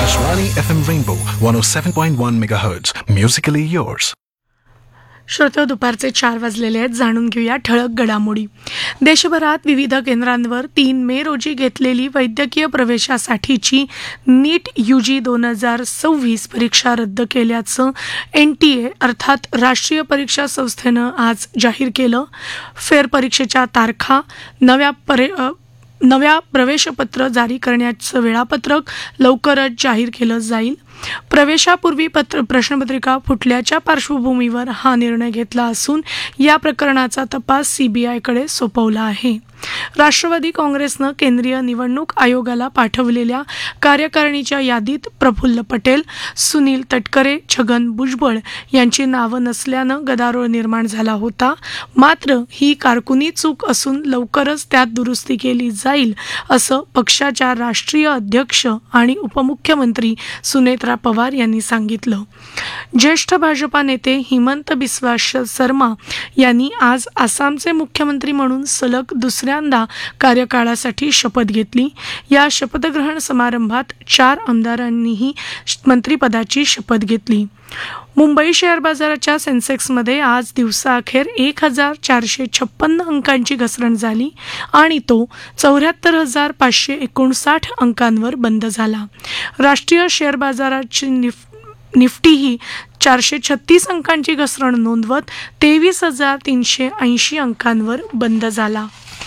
Akashvani FM Rainbow 107.1 MHz. Musically yours. श्रोते, दुपारचे 4 वाजलेले आहेत. जाणून घेऊया ठळक घडामोडी. देशभरात विविध केंद्रांवर 3 मे रोजी घेतलेली वैद्यकीय प्रवेशासाठीची नीट UG 2026 परीक्षा रद्द केल्याचं NTA अर्थात राष्ट्रीय परीक्षा संस्थेनं आज जाहीर केलं. फेरपरीक्षेच्या तारखा, नव्या प्रवेशपत्र जारी करण्याचं वेळापत्रक लवकरच जाहीर केलं जाईल. प्रवेशापूर्वी प्रश्नपत्रिका फुटल्याच्या पार्श्वभूमीवर हा निर्णय घेतला असून या प्रकरणाचा तपास CBIकडे सोपवला आहे. राष्ट्रवादी काँग्रेसनं केंद्रीय निवडणूक आयोगाला पाठवलेल्या कार्यकारिणीच्या यादीत प्रफुल्ल पटेल, सुनील तटकरे, छगन भुजबळ यांची नावं नसल्यानं गदारोळ निर्माण झाला होता. मात्र ही कारकुनी चूक असून लवकरच त्यात दुरुस्ती केली जाईल असं पक्षाच्या राष्ट्रीय अध्यक्ष आणि उपमुख्यमंत्री सुनेत्रा पवार यांनी सांगितलं. ज्येष्ठ भाजपा नेते हिमंत बिस्वा शर्मा यांनी आज आसामचे मुख्यमंत्री म्हणून सलग दुसऱ्यांदा कार्यकाळासाठी शपथ घेतली. या शपथग्रहण समारंभात 4 आमदारांनीही मंत्रिपदाची शपथ घेतली. मुंबई शेअर बाजाराच्या सेन्सेक्समध्ये आज दिवसाअखेर 1456 अंकांची घसरण झाली आणि तो 74,559 अंकांवर बंद झाला. राष्ट्रीय शेअर बाजाराची निफ्टी ही 436 अंकांची घसरण नोंदवत 23,380 अंकांवर बंद झाला.